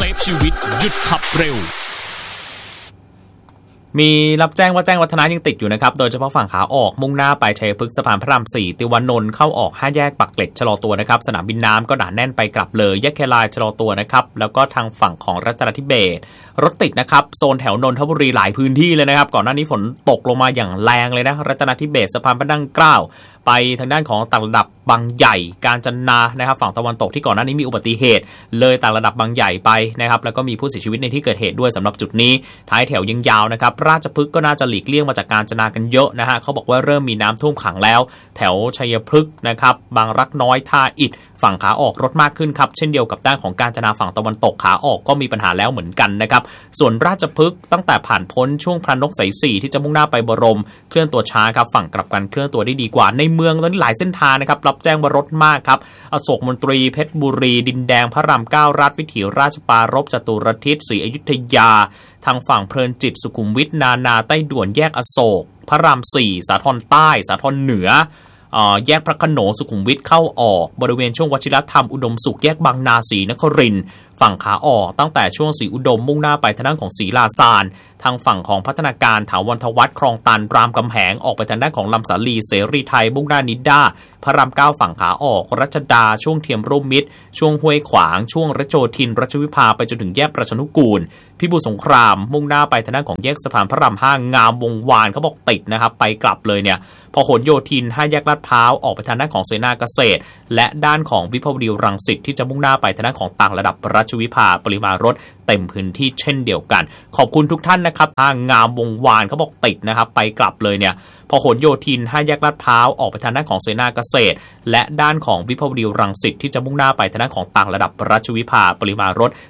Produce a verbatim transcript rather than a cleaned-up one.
ฟชีวิตหยุดขับเร็วมีรับแจ้งว่าแจ้งวัฒนะยังติดอยู่นะครับโดยเฉพาะฝั่งขาออกมุ่งหน้าไปชัยพฤกษ์สะพานพระรามสี่ติวานนท์เข้าออกห้าแยกปักเกร็ดชะลอตัวนะครับสนามบินน้ำก็หนาแน่นไปกลับเลยแยกแครายชะลอตัวนะครับแล้วก็ทางฝั่งของรัตนทิเบศรถติดนะครับโซนแถวนนทบุรีหลายพื้นที่เลยนะครับก่อนหน้านี้ฝนตกลงมาอย่างแรงเลยนะรัตนทิเบศสะพานพระนั่งเกล้าไปทางด้านของต่างระดับบางใหญ่กาญจนานะครับฝั่งตะวันตกที่ก่อนหน้านี้มีอุบัติเหตุเลยต่างระดับบางใหญ่ไปนะครับแล้วก็มีผู้เสียชีวิตในที่เกิดเหตุด้วยสำหรับจุดนี้ท้ายแถวยังยาวนะครับราชพฤกษ์ก็น่าจะหลีกเลี่ยงมาจากกาญจนากันเยอะนะฮะเขาบอกว่าเริ่มมีน้ำท่วมขังแล้วแถวชัยพฤกษ์นะครับบางรักน้อยท่าอิฐฝั่งขาออกรถมากขึ้นครับเช่นเดียวกับด้านของกาญจนาฝั่งตะวันตกขาออกก็มีปัญหาแล้วเหมือนกันนะครับส่วนราชพฤกษ์ตั้งแต่ผ่านพ้นช่วงพระนกสายสี่ที่จะมุ่งหน้าไปบรมเคลื่อนตัวช้าครับฝั่งกลับกันเคลื่อนตัวได้ดีกว่าในเมืองตอนนี้หลายเส้นทางนะครับรับแจ้งว่ารถมากครับอโศกมนตรีเพชรบุรีดินแดงพระรามเก้าราชวิถีราชปารภจตุรทิศศรีอยุธยาทางฝั่งเพลินจิตสุขุมวิทนานาใต้ด่วนแยกอโศกพระรามสี่สาทรใต้สาทรเหนือแยกพระโขนงสุขุมวิทเข้าออกบริเวณช่วงวชิรธรรมอุดมสุขแยกบางนาศรีนครินทร์ฝั่งขาออกตั้งแต่ช่วงศรีอุดมมุ่งหน้าไปทางด้านของศรีลาซานทางฝั่งของพัฒนาการถาวรทวัฒน์คลองตันรามคำแหงออกไปทางด้านของลำสาลีเสรีไทยมุ่งหน้านิด้าพระรามเก้าฝั่งขาออกรัชดาช่วงเทียมร่มมิตรช่วงห้วยขวางช่วงรัชโยธินรัชวิภาไปจนถึงแยกประชานุกูลพิบูลสงครามมุ่งหน้าไปทางด้านของแยกสะพานพระรามห้างามวงวานเขาบอกติดนะครับไปกลับเลยเนี่ยพหลโยธินห้าแยกลาดพร้าวออกไปทางด้านของเสนาเกษตรและด้านของวิภาวดีรังสิตที่จะมุ่งหน้าไปทางด้านของต่างระดับรัชวิภาปริมาณรถเต็มพื้นที่เช่นเดียวกันขอบคุณทุกท่านนะครับทางงามวงวานเขาบอกติดนะครับไปกลับเลยเนี่ยพหลโยธินห้าแยกลาดพร้าวออกไปทางด้านของเสนาเกษตรและด้านของวิภาวดีรังสิตที่จะมุ่งหน้าไปทางด้านของต่างระดับรัชวิภาปริมาณรถ